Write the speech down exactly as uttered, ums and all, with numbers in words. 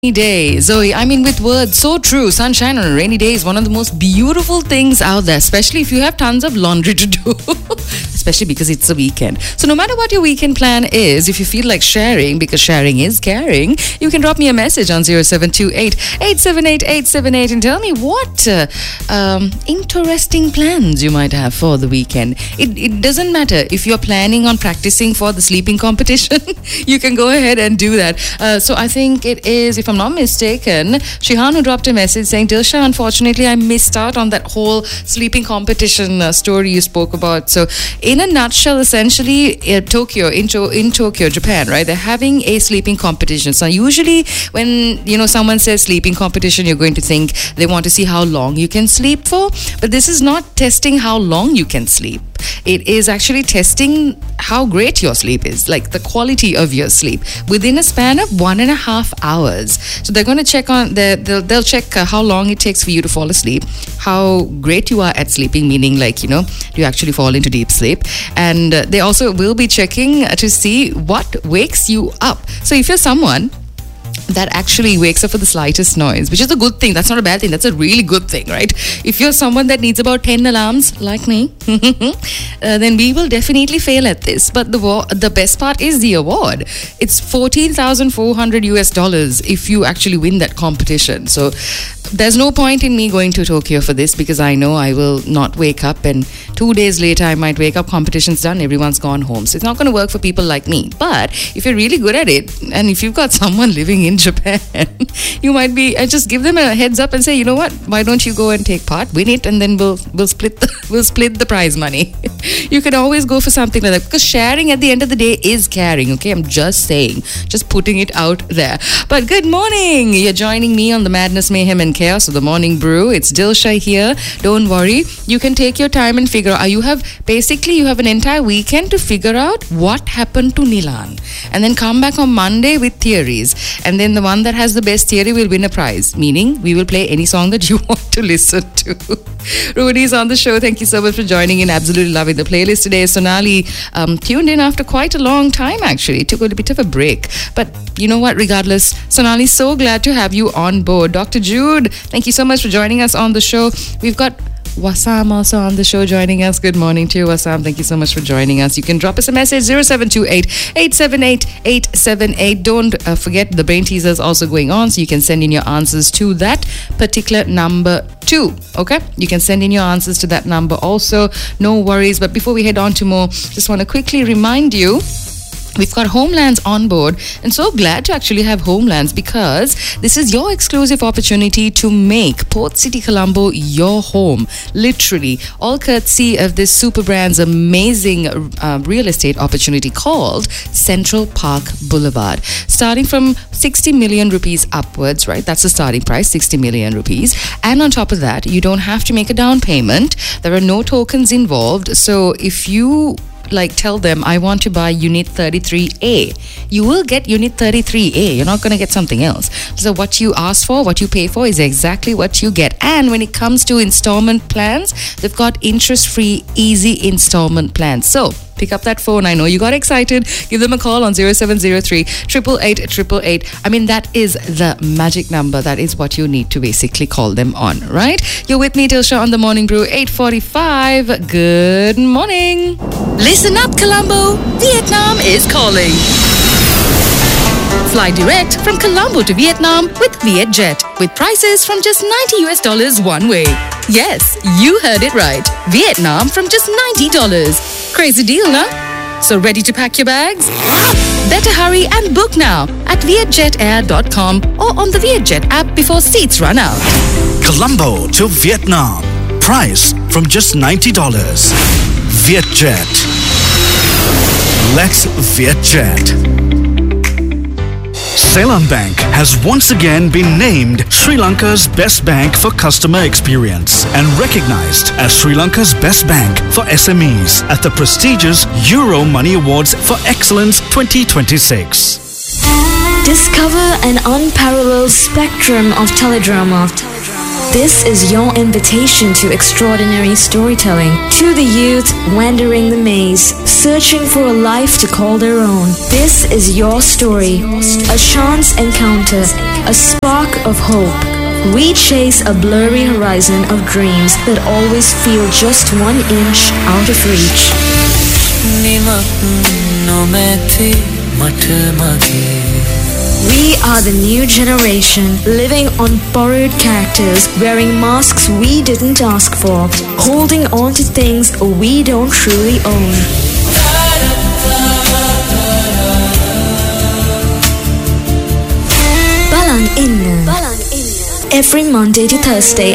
Day, Zoe. I mean, with words, so true. Sunshine on a rainy day is one of the most beautiful things out there, especially if you have tons of laundry to do, especially because it's a weekend. So no matter what your weekend plan is, if you feel like sharing, because sharing is caring, you can drop me a message on zero seven two eight, eight seven eight, eight seven eight and tell me what uh, um, interesting plans you might have for the weekend. It, it doesn't matter if you're planning on practicing for the sleeping competition, you can go ahead and do that. Uh, so I think it is, if I'm not mistaken, Shihanu dropped a message saying, Dilsha, unfortunately, I missed out on that whole sleeping competition uh, story you spoke about. So, in a nutshell, essentially, uh, Tokyo, in, to- in Tokyo, Japan, right, they're having a sleeping competition. So, usually, when, you know, someone says sleeping competition, you're going to think they want to see how long you can sleep for. But this is not testing how long you can sleep. It is actually testing how great your sleep is, like the quality of your sleep within a span of one and a half hours. So they're going to check on, the, they'll, they'll check uh, how long it takes for you to fall asleep, how great you are at sleeping, meaning like, you know, do you actually fall into deep sleep? And uh, they also will be checking uh, to see what wakes you up. So if you're someone that actually wakes up for the slightest noise, which is a good thing. That's not a bad thing. That's a really good thing, right? If you're someone that needs about ten alarms, like me, uh, then we will definitely fail at this. But the wa- the best part is the award. It's fourteen thousand four hundred U S dollars if you actually win that competition. So there's no point in me going to Tokyo for this because I know I will not wake up, and two days later I might wake up, competition's done, everyone's gone home. So it's not going to work for people like me. But if you're really good at it, and if you've got someone living in Japan, you might be, and just give them a heads up and say, you know what, why don't you go and take part, win it, and then we'll we'll split the, we'll split the prize money. You can always go for something like that, because sharing at the end of the day is caring. Okay, I'm just saying, just putting it out there. But good morning, you're joining me on the Madness, Mayhem and Chaos of the Morning Brew. It's Dilsha here. Don't worry, you can take your time and figure out. You have basically you have an entire weekend to figure out what happened to Nilan, and then come back on Monday with theories, and then the one that has the best theory will win a prize, meaning we will play any song that you want to listen to. Rudy's on the show. Thank you so much for joining in. Absolutely loving the playlist today. Sonali um, tuned in after quite a long time, actually. Took a bit of a break. But you know what? Regardless, Sonali, so glad to have you on board. Doctor Jude, thank you so much for joining us on the show. We've got Wasam also on the show joining us. Good morning to you, Wasam. Thank you so much for joining us. You can drop us a message, zero seven two eight, eight seven eight, eight seven eight. Don't uh, forget the brain teaser is also going on, so you can send in your answers to that particular number too. Okay? You can send in your answers to that number also. No worries. But before we head on to more, just want to quickly remind you, we've got Homelands on board, and so glad to actually have Homelands, because this is your exclusive opportunity to make Port City Colombo your home. Literally, all courtesy of this super brand's amazing uh, real estate opportunity called Central Park Boulevard. Starting from sixty million rupees upwards, right? That's the starting price, sixty million rupees. And on top of that, you don't have to make a down payment. There are no tokens involved. So if you like tell them, I want to buy unit thirty-three A, you will get unit thirty-three A. You're not going to get something else. So what you ask for, what you pay for is exactly what you get. And when it comes to installment plans, they've got interest-free, easy installment plans. So pick up that phone. I know you got excited. Give them a call on zero seven zero three, eight eight eight, eight eight eight. I mean, that is the magic number. That is what you need to basically call them on, right? You're with me, Dilsha, on the Morning Brew, eight forty-five. Good morning. Listen up, Colombo. Vietnam is calling. Fly direct from Colombo to Vietnam with Vietjet, with prices from just ninety U S dollars one way. Yes, you heard it right. Vietnam from just ninety dollars. Crazy deal, nah? So ready to pack your bags? Better hurry and book now at vietjet air dot com or on the Vietjet app before seats run out. Colombo to Vietnam. Price from just ninety dollars. Vietjet. Let's Vietjet. Ceylon Bank has once again been named Sri Lanka's best bank for customer experience and recognized as Sri Lanka's best bank for S M Es at the prestigious Euro Money Awards for Excellence twenty twenty-six. Discover an unparalleled spectrum of teledrama This is your invitation to extraordinary storytelling. To the youth wandering the maze, searching for a life to call their own. This is your story. A chance encounter, a spark of hope. We chase a blurry horizon of dreams that always feel just one inch out of reach. We are the new generation, living on borrowed characters, wearing masks we didn't ask for, holding on to things we don't truly own. Balang Inna. Every Monday to Thursday